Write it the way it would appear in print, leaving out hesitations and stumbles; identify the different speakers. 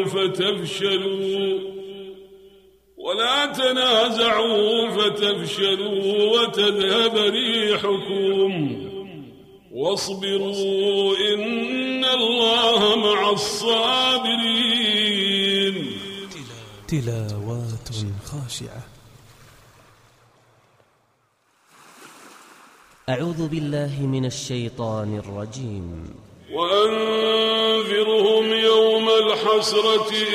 Speaker 1: فتفشلوا ولا تنازعوا فتفشلوا وتذهب ريحكم واصبروا إن الله مع الصابرين.
Speaker 2: تلاوات خاشعة.
Speaker 3: أعوذ بالله من الشيطان الرجيم.
Speaker 1: وأنذرهم يوم الحسرة